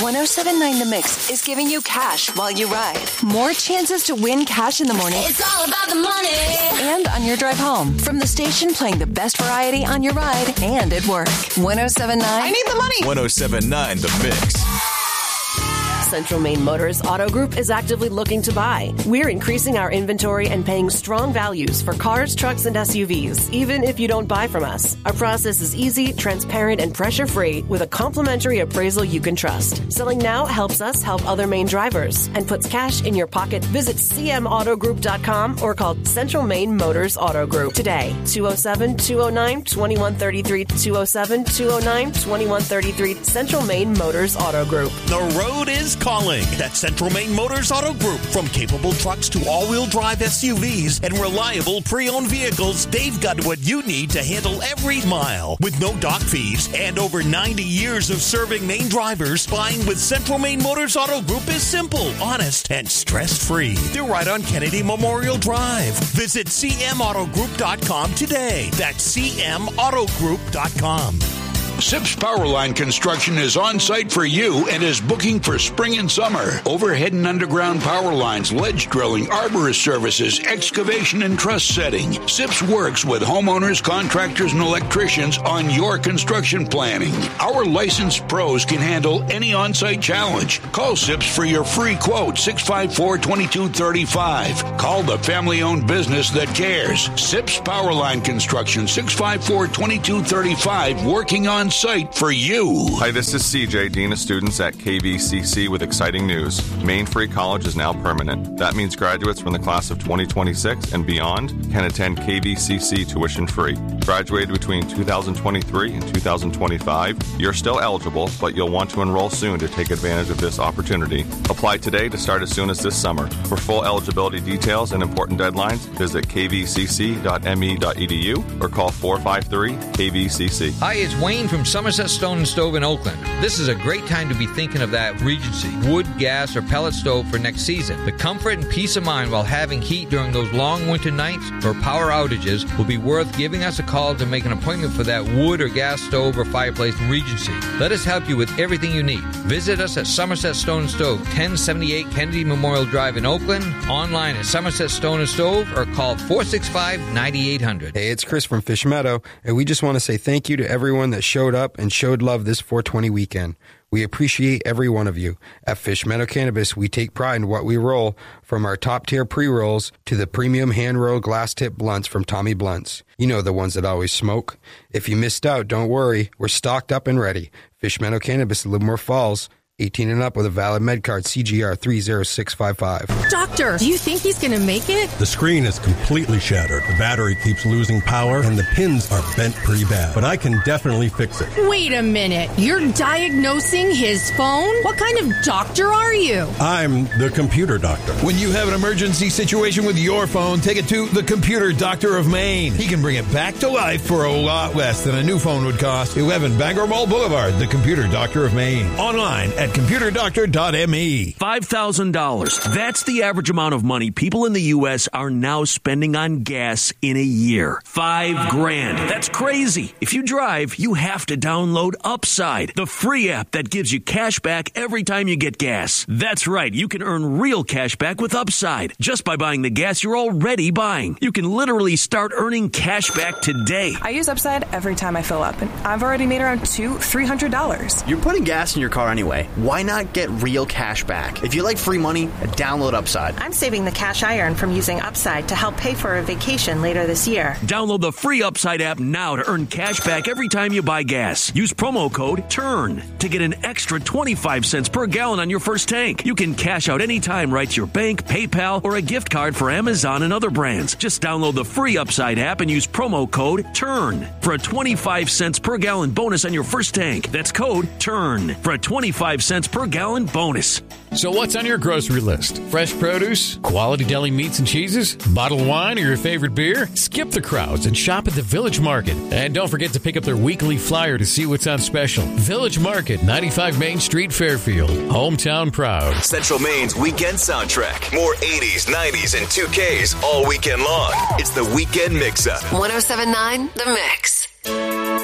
107.9 The Mix is giving you cash while you ride. More chances to win cash in the morning. It's all about the money. And on your drive home. From the station playing the best variety on your ride and at work. 107.9. I need the money. 107.9 The Mix. Central Maine Motors Auto Group is actively looking to buy. We're increasing our inventory and paying strong values for cars, trucks, and SUVs, even if you don't buy from us. Our process is easy, transparent, and pressure-free with a complimentary appraisal you can trust. Selling now helps us help other Maine drivers and puts cash in your pocket. Visit cmautogroup.com or call Central Maine Motors Auto Group today. 207-209-2133, 207-209-2133, Central Maine Motors Auto Group. The road is calling. That's Central Maine Motors Auto Group. From capable trucks to all-wheel drive SUVs and reliable pre-owned vehicles, they've got what you need to handle every mile. With no dock fees and over 90 years of serving Maine drivers, buying with Central Maine Motors Auto Group is simple, honest, and stress-free. They're right on Kennedy Memorial Drive. Visit cmautogroup.com today. That's cmautogroup.com. Sips Powerline Construction is on site for you and is booking for spring and summer. Overhead and underground power lines, ledge drilling, arborist services, excavation, and truss setting. Sips works with homeowners, contractors, and electricians on your construction planning. Our licensed pros can handle any on-site challenge. Call Sips for your free quote, 654-2235. Call the family-owned business that cares. Sips Powerline Construction, 654-2235, working on site for you. Hi, this is CJ, Dean of Students at KVCC with exciting news. Maine Free College is now permanent. That means graduates from the class of 2026 and beyond can attend KVCC tuition free. Graduated between 2023 and 2025, you're still eligible, but you'll want to enroll soon to take advantage of this opportunity. Apply today to start as soon as this summer. For full eligibility details and important deadlines, visit kvcc.me.edu or call 453-KVCC. Hi, it's Wayne from Somerset Stone & Stove in Oakland. This is a great time to be thinking of that Regency wood, gas, or pellet stove for next season. The comfort and peace of mind while having heat during those long winter nights or power outages will be worth giving us a call to make an appointment for that wood or gas stove or fireplace Regency. Let us help you with everything you need. Visit us at Somerset Stone & Stove, 1078 Kennedy Memorial Drive in Oakland, online at Somerset Stone & Stove, or call 465-9800. Hey, it's Chris from Fish Meadow, and we just want to say thank you to everyone that showed up and showed love this 420 weekend. We appreciate every one of you. At Fish Meadow Cannabis, we take pride in what we roll, from our top-tier pre-rolls to the premium hand-rolled glass-tip blunts from Tommy Blunts. You know, the ones that always smoke. If you missed out, don't worry. We're stocked up and ready. Fish Meadow Cannabis, Livermore Falls. 18 and up with a valid med card, CGR 30655. Doctor, do you think he's going to make it? The screen is completely shattered. The battery keeps losing power, and the pins are bent pretty bad. But I can definitely fix it. Wait a minute. You're diagnosing his phone? What kind of doctor are you? I'm the computer doctor. When you have an emergency situation with your phone, take it to the Computer Doctor of Maine. He can bring it back to life for a lot less than a new phone would cost. 11 Bangor Mall Boulevard, the Computer Doctor of Maine. Online at computerdoctor.me. $5,000. That's the average amount of money people in the U.S. are now spending on gas in a year. $5,000. That's crazy. If you drive, you have to download Upside, the free app that gives you cash back every time you get gas. That's right. You can earn real cash back with Upside just by buying the gas you're already buying. You can literally start earning cash back today. I use Upside every time I fill up, and I've already made around $200-$300. You're putting gas in your car anyway. Why not get real cash back? If you like free money, download Upside. I'm saving the cash I earn from using Upside to help pay for a vacation later this year. Download the free Upside app now to earn cash back every time you buy gas. Use promo code TURN to get an extra 25 cents per gallon on your first tank. You can cash out anytime right to your bank, PayPal, or a gift card for Amazon and other brands. Just download the free Upside app and use promo code TURN for a 25 cents per gallon bonus on your first tank. That's code TURN for a 25 cents per gallon bonus. So what's on your grocery list? Fresh produce? Quality deli meats and cheeses? Bottled wine or your favorite beer? Skip the crowds and shop at the Village Market. And don't forget to pick up their weekly flyer to see what's on special. Village Market, 95 Main Street, Fairfield. Hometown proud. Central Maine's weekend soundtrack. More 80s, 90s, and 2Ks all weekend long. It's the Weekend Mix-Up. 107.9 The Mix.